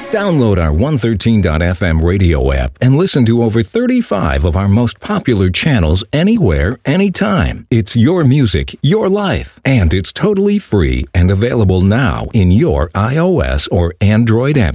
Download our 113.fm radio app and listen to over 35 of our most popular channels anywhere, anytime. It's your music, your life, and it's totally free and available now in your iOS or Android app